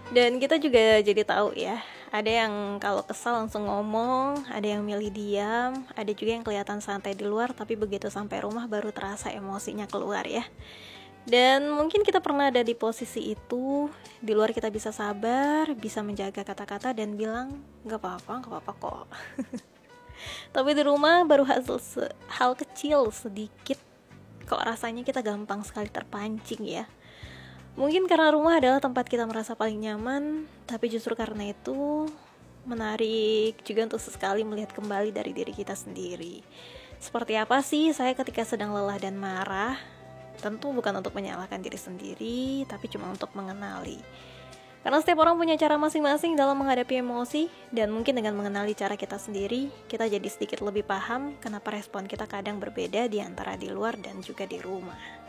Dan kita juga jadi tahu ya, ada yang kalau kesal langsung ngomong, ada yang milih diam, ada juga yang kelihatan santai di luar tapi begitu sampai rumah baru terasa emosinya keluar ya. Dan mungkin kita pernah ada di posisi itu. Di luar kita bisa sabar, bisa menjaga kata-kata dan bilang gak apa-apa kok. Tapi di rumah baru hal kecil sedikit kok rasanya kita gampang sekali terpancing ya. Mungkin karena rumah adalah tempat kita merasa paling nyaman, tapi justru karena itu menarik juga untuk sesekali melihat kembali dari diri kita sendiri. Seperti apa sih saya ketika sedang lelah dan marah? Tentu bukan untuk menyalahkan diri sendiri, tapi cuma untuk mengenali. Karena setiap orang punya cara masing-masing dalam menghadapi emosi, dan mungkin dengan mengenali cara kita sendiri, kita jadi sedikit lebih paham kenapa respon kita kadang berbeda di antara di luar dan juga di rumah.